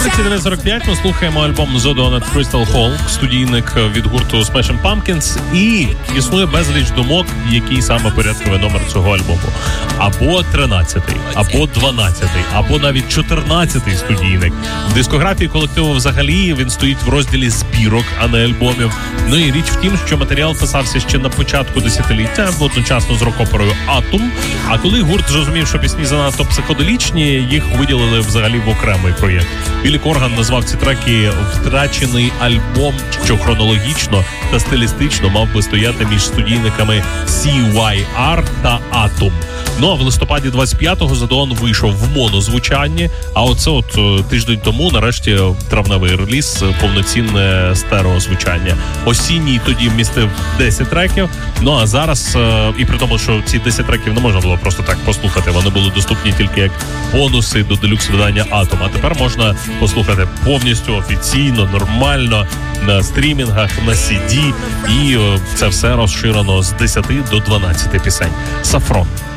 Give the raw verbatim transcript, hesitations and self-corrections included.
рубриці дев'ять сорок п'ять ми слухаємо альбом The Dawn at Crystal Hall, студійник від гурту Smashing Pumpkins, і існує безліч думок, який саме порядковий номер цього альбому. Або тринадцятий, або дванадцятий, або навіть чотирнадцятий студійник. В дискографії колективу взагалі він стоїть в розділі збірок, а не альбомів. Ну і річ в тім, що матеріал писався ще на початку десятиліття, одночасно з рок-оперою «Атом». А коли гурт зрозумів, що пісні занадто психоделічні, їх виділили взагалі в окремий проєкт. Біллі Корган назвав ці треки «втрачений альбом», що хронологічно та стилістично мав би стояти між студійниками сі вай ар та «Атом». Ну а в листопаді двадцять п'ятого The Dawn вийшов в монозвучанні, а оце от тиждень тому нарешті травневий реліз, повноцінне стереозвучання. Осінній тоді вмістив десять треків, ну а зараз, і при тому, що ці десять треків не можна було просто так послухати, вони були доступні тільки як бонуси до делюкс-видання «Атом», а тепер можна послухати повністю офіційно, нормально, на стрімінгах, на сі ді, і це все розширено з десяти до дванадцяти пісень. Сафрон.